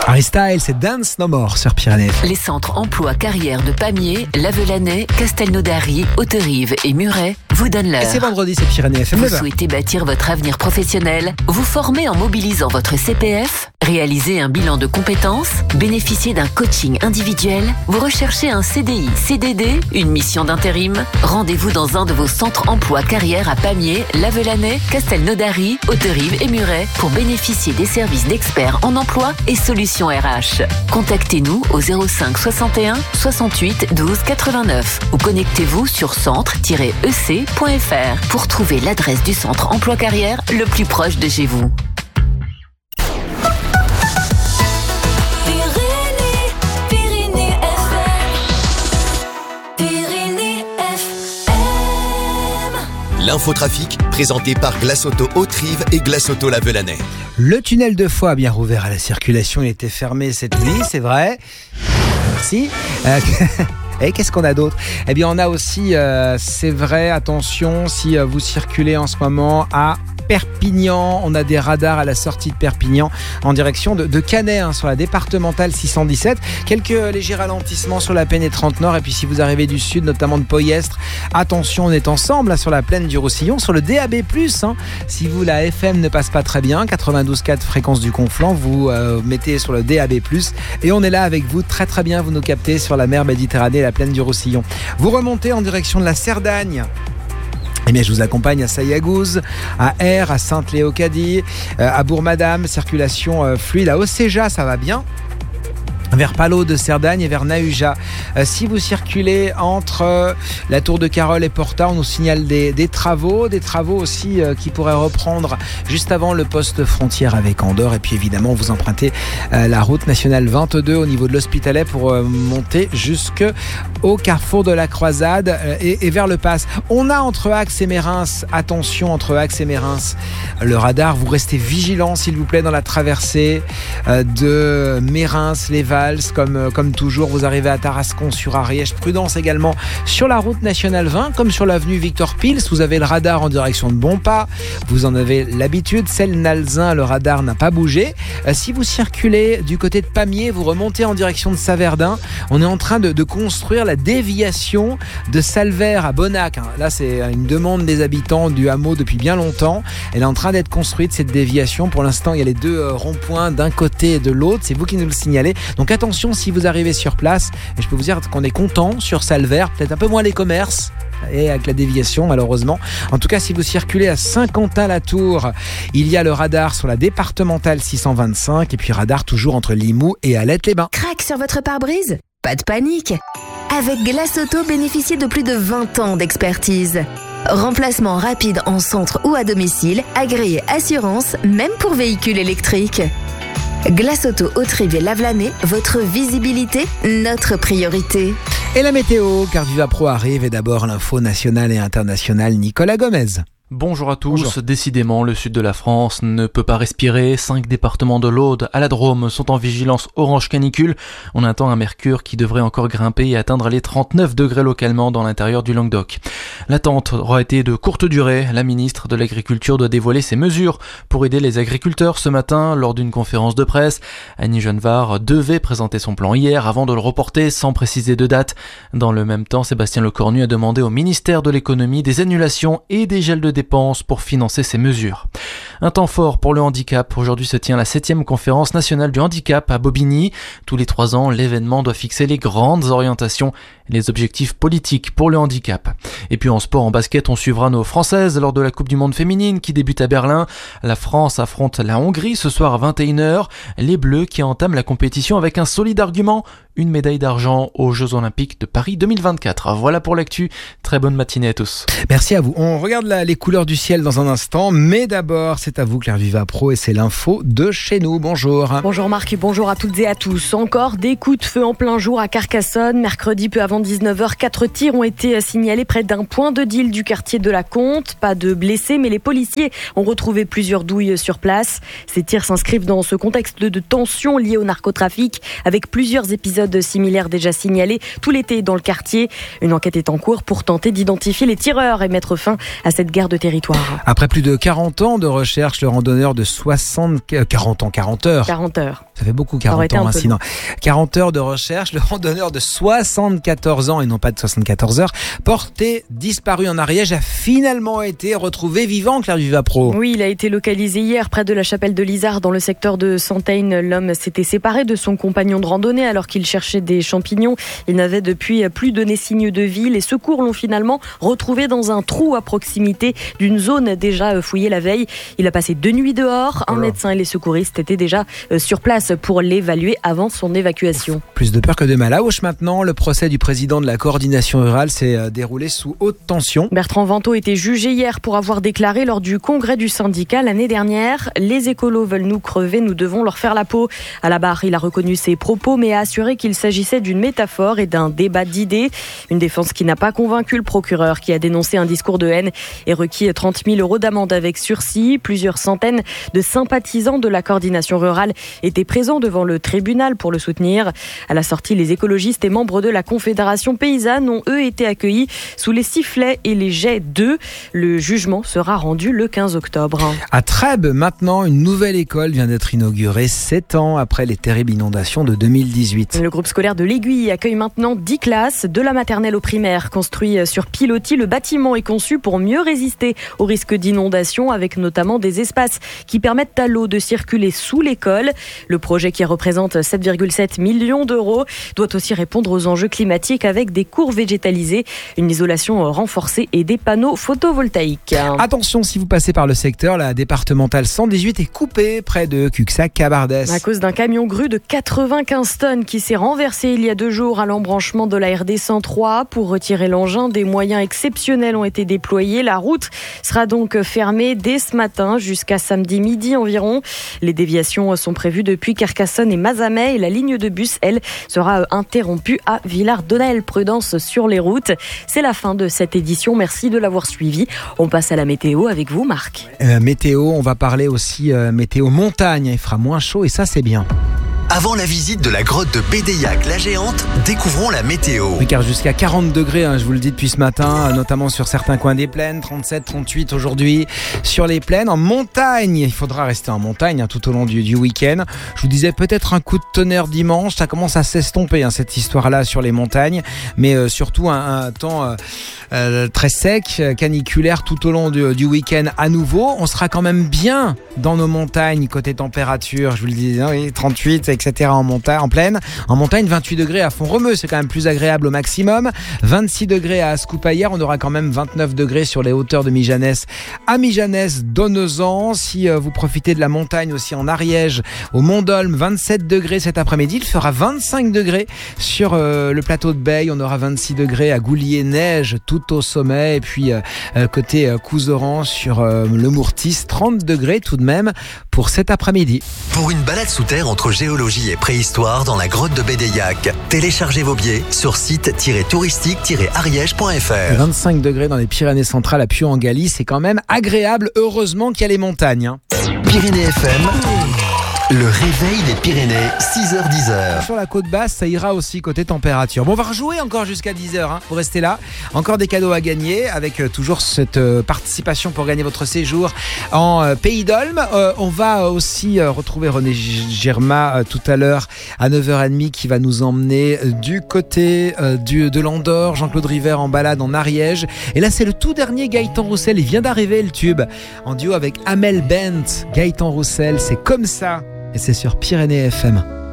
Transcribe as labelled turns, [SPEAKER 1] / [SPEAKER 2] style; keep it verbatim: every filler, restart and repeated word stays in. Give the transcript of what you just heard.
[SPEAKER 1] Harry Styles, c'est Dance No More sur Pyrénées.
[SPEAKER 2] Les centres emploi carrière de Pamiers, Lavelanet, Castelnaudary, Hauterive et Muret vous donnent l'heure.
[SPEAKER 1] Et c'est vendredi, c'est Pyrénées F M.
[SPEAKER 2] Vous souhaitez bâtir votre avenir professionnel, vous former en mobilisant votre C P F, réaliser un bilan de compétences, bénéficier d'un coaching individuel, vous recherchez un C D I, C D D, une mission d'intérim. Rendez-vous dans un de vos centres emploi carrière à Pamiers, Lavelanet, Castelnaudary, Hauterive et Muret pour bénéficier des services d'experts en emploi et solutions R H. Contactez-nous au zéro cinq soixante et un soixante-huit douze quatre-vingt-neuf ou connectez-vous sur centre tiret e c point f r pour trouver l'adresse du centre emploi carrière le plus proche de chez vous.
[SPEAKER 3] L'infotrafic, présenté par Glace Auto Hauterive et Glace Auto Lavelanet.
[SPEAKER 1] Le tunnel de Foix a bien rouvert à la circulation. Il était fermé cette nuit, c'est vrai. Merci. Euh, Et qu'est-ce qu'on a d'autre ? Eh bien, on a aussi, euh, c'est vrai, attention, si euh, vous circulez en ce moment à Perpignan, on a des radars à la sortie de Perpignan en direction de, de Canet, hein, sur la départementale six cent dix-sept. Quelques légers ralentissements sur la pénétrante nord. Et puis si vous arrivez du sud, notamment de Poyestre, attention, on est ensemble là, sur la plaine du Roussillon, sur le D A B plus, hein. Si vous, la F M ne passe pas très bien, quatre-vingt-douze virgule quatre fréquence du Conflent, vous euh, mettez sur le D A B plus, et on est là avec vous très très bien. Vous nous captez sur la mer Méditerranée et la plaine du Roussillon. Vous remontez en direction de la Cerdagne. Eh bien, je vous accompagne à Sayagouz, à Aire, à Sainte-Léocadie, euh, à Bourg-Madame, circulation euh, fluide. À Océja, ça va bien. Vers Palot de Cerdagne et vers Nahuja. Euh, si vous circulez entre euh, la Tour de Carole et Porta, on nous signale des, des travaux, des travaux aussi euh, qui pourraient reprendre juste avant le poste frontière avec Andorre. Et puis évidemment, vous empruntez euh, la route nationale vingt-deux au niveau de l'Hospitalet pour euh, monter jusqu'au carrefour de la Croisade euh, et, et vers le Pass. On a entre Axe et Mérins, attention, entre Axe et Mérins, le radar. Vous restez vigilants, s'il vous plaît, dans la traversée euh, de Mérins, les Valls. Comme, comme toujours, vous arrivez à Tarascon sur Ariège. Prudence également sur la route nationale vingt, comme sur l'avenue Victor Pils. Vous avez le radar en direction de Bonpas. Vous en avez l'habitude. Celle-Nalzin, le radar n'a pas bougé. Euh, si vous circulez du côté de Pamiers, vous remontez en direction de Saverdin. On est en train de, de construire la déviation de Salvert à Bonnac. Là, c'est une demande des habitants du hameau depuis bien longtemps. Elle est en train d'être construite, cette déviation. Pour l'instant, il y a les deux euh, ronds-points d'un côté et de l'autre. C'est vous qui nous le signalez. Donc attention si vous arrivez sur place, et je peux vous dire qu'on est content sur Salvert, peut-être un peu moins les commerces et avec la déviation malheureusement. En tout cas, si vous circulez à Saint-Quentin-la-Tour, il y a le radar sur la départementale six cent vingt-cinq et puis radar toujours entre Limoux et Alette-les-Bains.
[SPEAKER 4] Crac sur votre pare-brise ? Pas de panique. Avec Glace Auto, bénéficiez de plus de vingt ans d'expertise. Remplacement rapide en centre ou à domicile, agréé assurance, même pour véhicules électriques. Glace Auto Hauterive et Lavelanet, votre visibilité, notre priorité.
[SPEAKER 1] Et la météo, car Viva Pro arrive, et d'abord l'info nationale et internationale, Nicolas Gomez.
[SPEAKER 5] Bonjour à tous.
[SPEAKER 1] Bonjour.
[SPEAKER 5] Décidément, le sud de la France ne peut pas respirer. Cinq départements de l'Aude à la Drôme sont en vigilance orange canicule. On attend un mercure qui devrait encore grimper et atteindre les trente-neuf degrés localement dans l'intérieur du Languedoc. L'attente aura été de courte durée. La ministre de l'Agriculture doit dévoiler ses mesures pour aider les agriculteurs ce matin lors d'une conférence de presse. Annie Genevard devait présenter son plan hier avant de le reporter sans préciser de date. Dans le même temps, Sébastien Lecornu a demandé au ministère de l'économie des annulations et des gels de dépenses pour financer ces mesures. Un temps fort pour le handicap. Aujourd'hui se tient la septième conférence nationale du handicap à Bobigny. Tous les trois ans, l'événement doit fixer les grandes orientations et les objectifs politiques pour le handicap. Et puis en sport, en basket, on suivra nos Françaises lors de la Coupe du Monde féminine qui débute à Berlin. La France affronte la Hongrie ce soir à vingt et une heures. Les Bleus qui entament la compétition avec un solide argument, une médaille d'argent aux Jeux Olympiques de Paris deux mille vingt-quatre. Voilà pour l'actu. Très bonne matinée à tous.
[SPEAKER 1] Merci à vous. On regarde la, les couleurs du ciel dans un instant, mais d'abord, c'est à vous Claire Viva Pro et c'est l'info de chez nous. Bonjour.
[SPEAKER 6] Bonjour Marc et bonjour à toutes et à tous. Encore des coups de feu en plein jour à Carcassonne. Mercredi, peu avant dix-neuf heures, quatre tirs ont été signalés près d'un point de deal du quartier de la Comte. Pas de blessés, mais les policiers ont retrouvé plusieurs douilles sur place. Ces tirs s'inscrivent dans ce contexte de, de tension liée au narcotrafic, avec plusieurs épisodes similaires déjà signalés tout l'été dans le quartier. Une enquête est en cours pour tenter d'identifier les tireurs et mettre fin à cette guerre de territoire.
[SPEAKER 1] Après plus de quarante ans de recherche, le randonneur de soixante... quarante ans, quarante heures.
[SPEAKER 6] quarante heures.
[SPEAKER 1] Ça fait beaucoup, quarante ans, hein, sinon. quarante heures de recherche. Le randonneur de soixante-quatorze ans, et non pas de soixante-quatorze heures, porté disparu en Ariège, a finalement été retrouvé vivant, Claire Duvapro.
[SPEAKER 6] Oui, il a été localisé hier près de la chapelle de l'Isard, dans le secteur de Santaine. L'homme s'était séparé de son compagnon de randonnée alors qu'il cherchait des champignons. Il n'avait depuis plus donné signe de vie. Les secours l'ont finalement retrouvé dans un trou à proximité d'une zone déjà fouillée la veille. Il a passé deux nuits dehors. Un médecin et les secouristes étaient déjà sur place pour l'évaluer avant son évacuation.
[SPEAKER 1] Plus de peur que de mal. À Auch maintenant, le procès du président de la coordination rurale s'est déroulé sous haute tension.
[SPEAKER 6] Bertrand Vantaux était jugé hier pour avoir déclaré lors du congrès du syndicat l'année dernière « Les écolos veulent nous crever, nous devons leur faire la peau ». À la barre, il a reconnu ses propos mais a assuré qu'il s'agissait d'une métaphore et d'un débat d'idées. Une défense qui n'a pas convaincu le procureur qui a dénoncé un discours de haine et requis trente mille euros d'amende avec sursis. Plusieurs centaines de sympathisants de la coordination rurale étaient présents devant le tribunal pour le soutenir. À la sortie, les écologistes et membres de la Confédération paysanne ont eux été accueillis sous les sifflets et les jets d'œufs. Le jugement sera rendu le quinze octobre.
[SPEAKER 1] À Trèbes, maintenant, une nouvelle école vient d'être inaugurée sept ans après les terribles inondations de deux mille dix-huit.
[SPEAKER 6] Le groupe scolaire de l'Aiguille accueille maintenant dix classes, de la maternelle au primaire. Construit sur pilotis, le bâtiment est conçu pour mieux résister aux risques d'inondation, avec notamment des espaces qui permettent à l'eau de circuler sous l'école. Le projet, qui représente sept virgule sept millions d'euros, doit aussi répondre aux enjeux climatiques avec des cours végétalisés, une isolation renforcée et des panneaux photovoltaïques.
[SPEAKER 1] Attention, si vous passez par le secteur, la départementale cent dix-huit est coupée près de Cuxac-Cabardès.
[SPEAKER 6] À cause d'un camion grue de quatre-vingt-quinze tonnes qui s'est renversé il y a deux jours à l'embranchement de la R D cent trois. Pour retirer l'engin, des moyens exceptionnels ont été déployés. La route sera donc fermée dès ce matin jusqu'à samedi midi environ. Les déviations sont prévues depuis Carcassonne et Mazamet et la ligne de bus, elle, sera interrompue à Villard-Donnel. Prudence sur les routes. C'est la fin de cette édition. Merci de l'avoir suivi. On passe à la météo avec vous, Marc.
[SPEAKER 1] Euh, météo, on va parler aussi euh, météo montagne. Il fera moins chaud et ça, c'est bien.
[SPEAKER 3] Avant la visite de la grotte de Bédéiac, la géante, découvrons la météo.
[SPEAKER 1] Oui, car jusqu'à quarante degrés, hein, je vous le dis depuis ce matin, notamment sur certains coins des plaines, trente-sept, trente-huit aujourd'hui sur les plaines. En montagne, il faudra rester en montagne hein, tout au long du, du week-end. Je vous disais peut-être un coup de tonnerre dimanche, ça commence à s'estomper hein, cette histoire-là sur les montagnes, mais euh, surtout un, un temps euh, euh, très sec, caniculaire tout au long du, du week-end à nouveau. On sera quand même bien dans nos montagnes côté température, je vous le disais, hein, oui, trente-huit, et cetera en montagne, en plaine. En montagne, vingt-huit degrés à Font-Romeu, c'est quand même plus agréable au maximum. vingt-six degrés à Ascoupaillère, on aura quand même vingt-neuf degrés sur les hauteurs de Mijanès à Mijanès, Donnezan. Si euh, vous profitez de la montagne aussi en Ariège, au Mont-d'Olme, vingt-sept degrés cet après-midi. Il fera vingt-cinq degrés sur euh, le plateau de Beille. On aura vingt-six degrés à Goulier-Neige tout au sommet. Et puis euh, euh, côté euh, Couseran sur euh, le Mourtis, trente degrés tout de même pour cet après-midi.
[SPEAKER 3] Pour une balade sous terre entre géologie et préhistoire dans la grotte de Bédéiac, téléchargez vos billets sur site touristique ariège point f r.
[SPEAKER 1] vingt-cinq degrés dans les Pyrénées centrales à Puy-en-Gally, c'est quand même agréable. Heureusement qu'il y a les montagnes. Hein.
[SPEAKER 3] Pyrénées F M. Le réveil des Pyrénées, six heures dix.
[SPEAKER 1] Sur la côte basse, ça ira aussi côté température. Bon, on va rejouer encore jusqu'à dix heures. Hein. Vous restez là. Encore des cadeaux à gagner avec euh, toujours cette euh, participation pour gagner votre séjour en euh, Pays d'Olme. Euh, on va aussi euh, retrouver René Girma euh, tout à l'heure à neuf heures trente qui va nous emmener euh, du côté euh, du, de l'Andorre. Jean-Claude River en balade en Ariège. Et là, c'est le tout dernier Gaëtan Roussel. Il vient d'arriver, le tube, en duo avec Amel Bent. Gaëtan Roussel, c'est comme ça. Et c'est sur Pyrénées F M.